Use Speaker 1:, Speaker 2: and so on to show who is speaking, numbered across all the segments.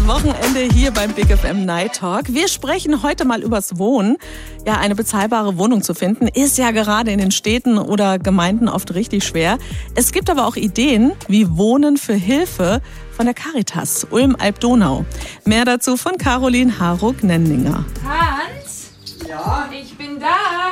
Speaker 1: Wochenende hier beim Big FM Night Talk. Wir sprechen heute mal übers Wohnen. Ja, eine bezahlbare Wohnung zu finden, ist ja gerade in den Städten oder Gemeinden oft richtig schwer. Es gibt aber auch Ideen wie Wohnen für Hilfe von der Caritas Ulm-Alb-Donau. Mehr dazu von Caroline Haruk-Nenninger.
Speaker 2: Hans?
Speaker 3: Ja?
Speaker 2: Ich bin da.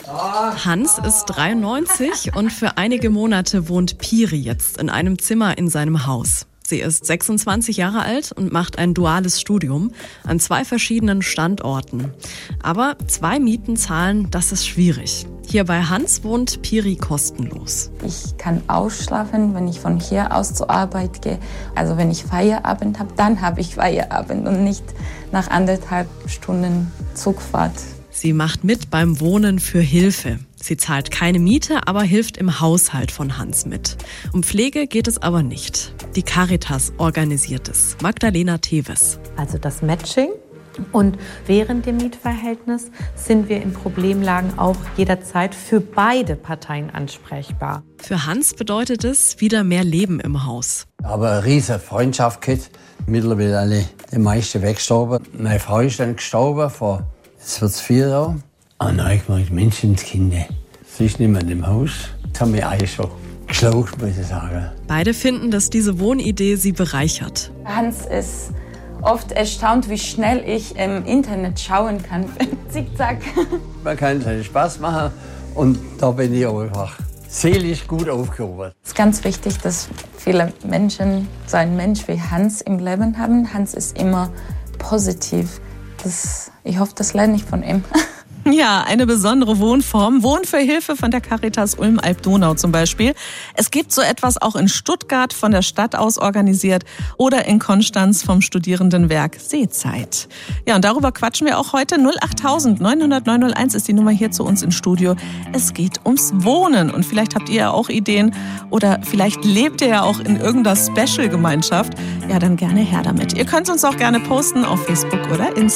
Speaker 4: Hans ist 93 und für einige Monate wohnt Piri jetzt in einem Zimmer in seinem Haus. Sie ist 26 Jahre alt und macht ein duales Studium an 2 verschiedenen Standorten. Aber 2 Mieten zahlen, das ist schwierig. Hier bei Hans wohnt Piri kostenlos.
Speaker 5: Ich kann ausschlafen, wenn ich von hier aus zur Arbeit gehe. Also wenn ich Feierabend habe, dann habe ich Feierabend und nicht nach 1,5 Stunden Zugfahrt.
Speaker 4: Sie macht mit beim Wohnen für Hilfe. Sie zahlt keine Miete, aber hilft im Haushalt von Hans mit. Um Pflege geht es aber nicht. Die Caritas organisiert es. Magdalena Teves.
Speaker 6: Also das Matching. Und während dem Mietverhältnis sind wir in Problemlagen auch jederzeit für beide Parteien ansprechbar.
Speaker 4: Für Hans bedeutet es wieder mehr Leben im Haus.
Speaker 3: Aber eine riesige Freundschaft gehabt. Mittlerweile alle die meisten weggestorben. Meine Frau ist dann gestorben vor, jetzt wird es 4 Jahre. Und dann habe ich gemeint, Menschenskinder, sie ist nicht mehr in dem Haus. Das haben wir eigentlich schon geschlaucht, muss ich sagen.
Speaker 4: Beide finden, dass diese Wohnidee sie bereichert.
Speaker 5: Hans ist oft erstaunt, wie schnell ich im Internet schauen kann. Zickzack.
Speaker 3: Man kann seinen Spaß machen und da bin ich einfach seelisch gut aufgehoben.
Speaker 5: Es ist ganz wichtig, dass viele Menschen so einen Mensch wie Hans im Leben haben. Hans ist immer positiv. Ich hoffe, das lerne ich von ihm.
Speaker 1: Ja, eine besondere Wohnform. Wohnen für Hilfe von der Caritas Ulm-Alb-Donau zum Beispiel. Es gibt so etwas auch in Stuttgart von der Stadt aus organisiert oder in Konstanz vom Studierendenwerk Seezeit. Ja, und darüber quatschen wir auch heute. 08000 900 901 ist die Nummer hier zu uns ins Studio. Es geht ums Wohnen und vielleicht habt ihr ja auch Ideen oder vielleicht lebt ihr ja auch in irgendeiner Special-Gemeinschaft. Ja, dann gerne her damit. Ihr könnt uns auch gerne posten auf Facebook oder Instagram.